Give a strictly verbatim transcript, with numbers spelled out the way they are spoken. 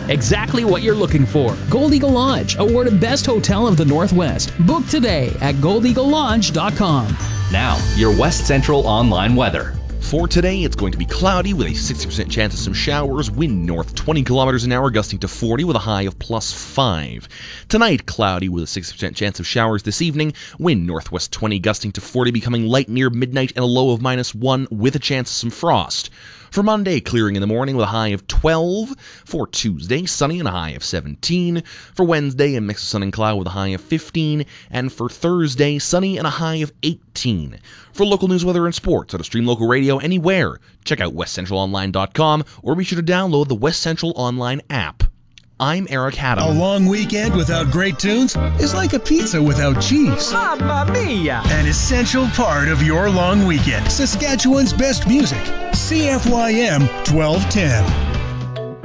Exactly what you're looking for. Gold Eagle Lodge, awarded Best Hotel of the Northwest. Book today at gold eagle lodge dot com. Now, your West Central online weather. For today, it's going to be cloudy with a sixty percent chance of some showers, wind north twenty kilometers an hour, gusting to forty with a high of plus five. Tonight, cloudy with a sixty percent chance of showers this evening, wind northwest twenty, gusting to forty, becoming light near midnight and a low of minus one with a chance of some frost. For Monday, clearing in the morning with a high of twelve. For Tuesday, sunny and a high of seventeen. For Wednesday, a mix of sun and cloud with a high of fifteen. And for Thursday, sunny and a high of eighteen. For local news, weather, and sports, or to stream local radio anywhere, check out west central online dot com or be sure to download the West Central Online app. I'm Eric Haddam. A long weekend without great tunes is like a pizza without cheese. Mamma mia! An essential part of your long weekend. Saskatchewan's best music. C F Y M twelve ten.